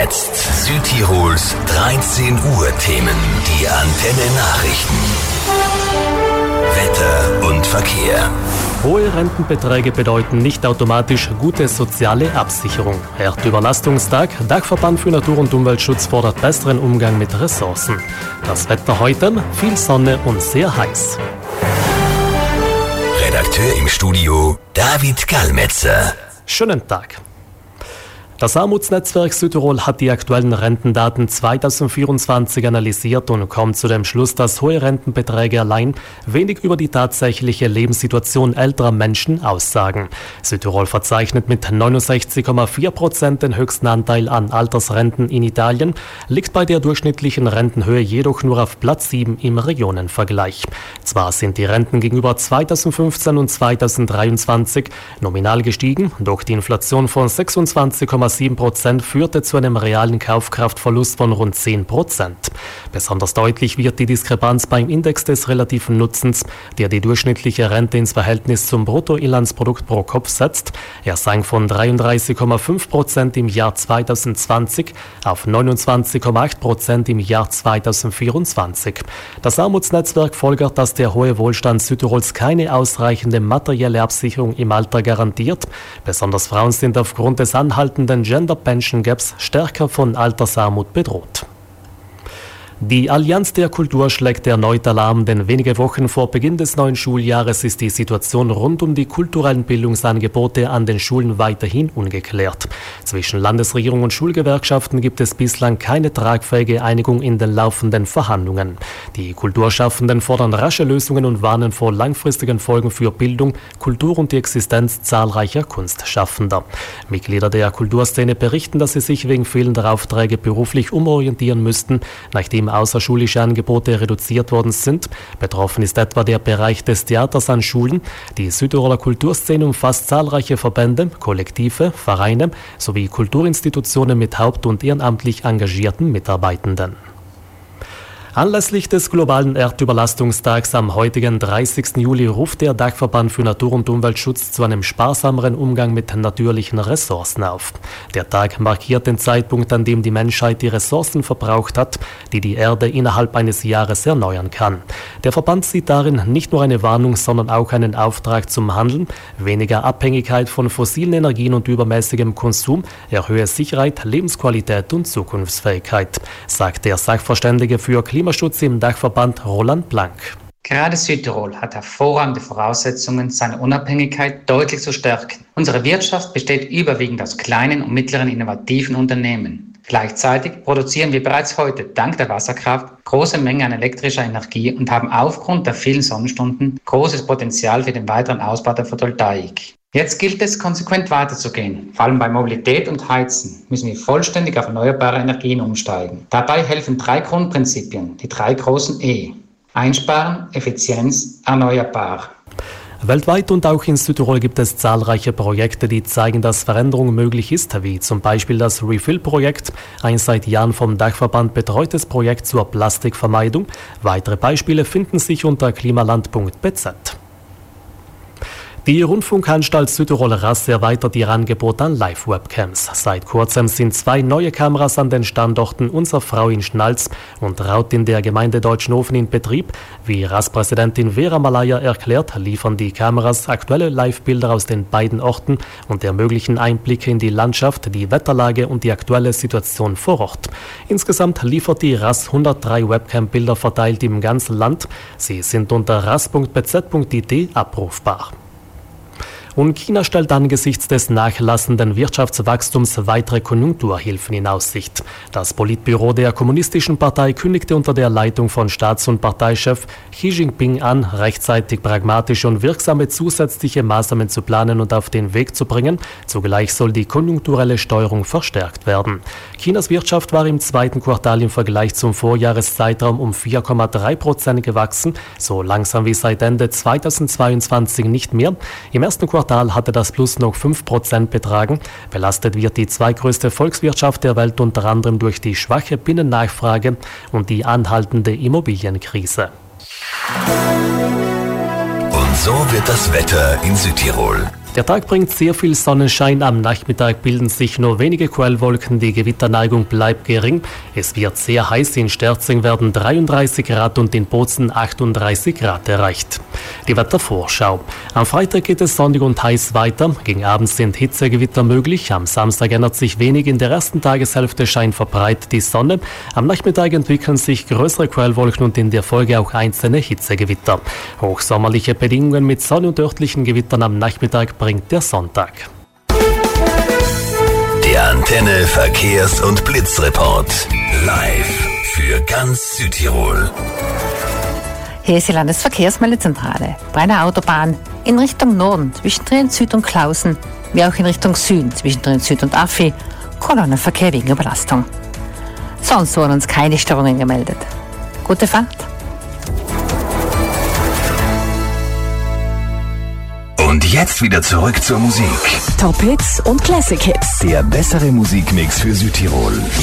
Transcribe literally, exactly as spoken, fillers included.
jetzt Südtirols dreizehn Uhr Themen, die Antenne Nachrichten. Wetter und Verkehr. Hohe Rentenbeträge bedeuten nicht automatisch gute soziale Absicherung. Erdüberlastungstag, Dachverband für Natur- und Umweltschutz fordert besseren Umgang mit Ressourcen. Das Wetter heute, viel Sonne und sehr heiß. Redakteur im Studio David Gallmetzer. Schönen Tag. Das Armutsnetzwerk Südtirol hat die aktuellen Rentendaten zweitausendvierundzwanzig analysiert und kommt zu dem Schluss, dass hohe Rentenbeträge allein wenig über die tatsächliche Lebenssituation älterer Menschen aussagen. Südtirol verzeichnet mit neunundsechzig Komma vier Prozent den höchsten Anteil an Altersrenten in Italien, liegt bei der durchschnittlichen Rentenhöhe jedoch nur auf Platz sieben im Regionenvergleich. Zwar sind die Renten gegenüber zweitausendfünfzehn und zweitausenddreiundzwanzig nominal gestiegen, doch die Inflation von sechsundzwanzig Komma sieben Prozent führte zu einem realen Kaufkraftverlust von rund zehn Prozent. Besonders deutlich wird die Diskrepanz beim Index des relativen Nutzens, der die durchschnittliche Rente ins Verhältnis zum Bruttoinlandsprodukt pro Kopf setzt. Er sank von dreiunddreißig Komma fünf Prozent im Jahr zweitausendzwanzig auf neunundzwanzig Komma acht Prozent im Jahr zweitausendvierundzwanzig. Das Armutsnetzwerk folgert, dass der hohe Wohlstand Südtirols keine ausreichende materielle Absicherung im Alter garantiert. Besonders Frauen sind aufgrund des anhaltenden Gender Pension Gaps stärker von Altersarmut bedroht. Die Allianz der Kultur schlägt erneut Alarm, denn wenige Wochen vor Beginn des neuen Schuljahres ist die Situation rund um die kulturellen Bildungsangebote an den Schulen weiterhin ungeklärt. Zwischen Landesregierung und Schulgewerkschaften gibt es bislang keine tragfähige Einigung in den laufenden Verhandlungen. Die Kulturschaffenden fordern rasche Lösungen und warnen vor langfristigen Folgen für Bildung, Kultur und die Existenz zahlreicher Kunstschaffender. Mitglieder der Kulturszene berichten, dass sie sich wegen fehlender Aufträge beruflich umorientieren müssten, nachdem außerschulische Angebote reduziert worden sind. Betroffen ist etwa der Bereich des Theaters an Schulen. Die Südtiroler Kulturszene umfasst zahlreiche Verbände, Kollektive, Vereine sowie Kulturinstitutionen mit haupt- und ehrenamtlich engagierten Mitarbeitenden. Anlässlich des globalen Erdüberlastungstags am heutigen dreißigsten Juli ruft der Dachverband für Natur- und Umweltschutz zu einem sparsameren Umgang mit natürlichen Ressourcen auf. Der Tag markiert den Zeitpunkt, an dem die Menschheit die Ressourcen verbraucht hat, die die Erde innerhalb eines Jahres erneuern kann. Der Verband sieht darin nicht nur eine Warnung, sondern auch einen Auftrag zum Handeln. Weniger Abhängigkeit von fossilen Energien und übermäßigem Konsum erhöhe Sicherheit, Lebensqualität und Zukunftsfähigkeit, sagt der Sachverständige für Klimaschutz im Dachverband Roland Blank. Gerade Südtirol hat hervorragende Voraussetzungen, seine Unabhängigkeit deutlich zu stärken. Unsere Wirtschaft besteht überwiegend aus kleinen und mittleren innovativen Unternehmen. Gleichzeitig produzieren wir bereits heute dank der Wasserkraft große Mengen an elektrischer Energie und haben aufgrund der vielen Sonnenstunden großes Potenzial für den weiteren Ausbau der Photovoltaik. Jetzt gilt es, konsequent weiterzugehen. Vor allem bei Mobilität und Heizen müssen wir vollständig auf erneuerbare Energien umsteigen. Dabei helfen drei Grundprinzipien, die drei großen E. Einsparen, Effizienz, erneuerbar. Weltweit und auch in Südtirol gibt es zahlreiche Projekte, die zeigen, dass Veränderung möglich ist, wie zum Beispiel das Refill-Projekt, ein seit Jahren vom Dachverband betreutes Projekt zur Plastikvermeidung. Weitere Beispiele finden sich unter klimaland punkt b z. Die Rundfunkanstalt Südtirol R A S erweitert ihr Angebot an Live-Webcams. Seit kurzem sind zwei neue Kameras an den Standorten Unser Frau in Schnalz und Raut in der Gemeinde Deutschenhofen in Betrieb. Wie R A S-Präsidentin Vera Malaya erklärt, liefern die Kameras aktuelle Live-Bilder aus den beiden Orten und ermöglichen Einblicke in die Landschaft, die Wetterlage und die aktuelle Situation vor Ort. Insgesamt liefert die R A S hundertdrei Webcam-Bilder verteilt im ganzen Land. Sie sind unter r a s punkt b z punkt i t abrufbar. Und China stellt angesichts des nachlassenden Wirtschaftswachstums weitere Konjunkturhilfen in Aussicht. Das Politbüro der Kommunistischen Partei kündigte unter der Leitung von Staats- und Parteichef Xi Jinping an, rechtzeitig pragmatische und wirksame zusätzliche Maßnahmen zu planen und auf den Weg zu bringen. Zugleich soll die konjunkturelle Steuerung verstärkt werden. Chinas Wirtschaft war im zweiten Quartal im Vergleich zum Vorjahreszeitraum um vier Komma drei Prozent gewachsen, so langsam wie seit Ende zweitausendzweiundzwanzig nicht mehr. Im ersten Quartal hatte das Plus noch fünf Prozent betragen. Belastet wird die zweitgrößte Volkswirtschaft der Welt unter anderem durch die schwache Binnennachfrage und die anhaltende Immobilienkrise. Und so wird das Wetter in Südtirol. Der Tag bringt sehr viel Sonnenschein. Am Nachmittag bilden sich nur wenige Quellwolken. Die Gewitterneigung bleibt gering. Es wird sehr heiß. In Sterzing werden dreiunddreißig Grad und in Bozen achtunddreißig Grad erreicht. Die Wettervorschau. Am Freitag geht es sonnig und heiß weiter. Gegen Abend sind Hitzegewitter möglich. Am Samstag ändert sich wenig. In der ersten Tageshälfte scheint verbreitet die Sonne. Am Nachmittag entwickeln sich größere Quellwolken und in der Folge auch einzelne Hitzegewitter. Hochsommerliche Bedingungen mit Sonne und örtlichen Gewittern am Nachmittag bringt der Sonntag. Der Antenne Verkehrs- und Blitzreport. Live für ganz Südtirol. Hier ist die Landesverkehrsmeldezentrale. Bei einer Autobahn in Richtung Norden zwischen Trientsüd und Klausen, wie auch in Richtung Süden zwischen Trientsüd und Affi, Kolonnenverkehr wegen Überlastung. Sonst wurden uns keine Störungen gemeldet. Gute Fahrt! Und jetzt wieder zurück zur Musik. Top Hits und Classic Hits. Der bessere Musikmix für Südtirol.